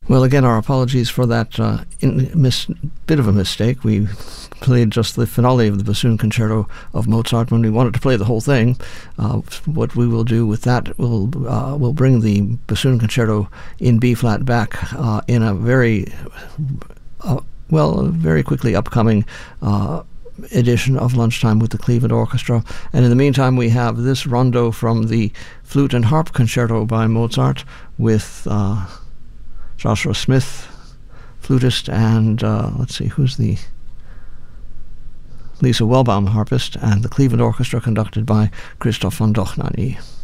Well, again, our apologies for that bit of a mistake. We played just the finale of the bassoon concerto of Mozart when we wanted to play the whole thing. What we will do with that, we'll bring the bassoon concerto in B-flat back in a very quickly upcoming edition of Lunchtime with the Cleveland Orchestra. And in the meantime, we have this rondo from the Flute and Harp Concerto by Mozart with Joshua Smith, flutist, and let's see, who's the Lisa Welbaum, harpist, and the Cleveland Orchestra conducted by Christoph von Dohnanyi.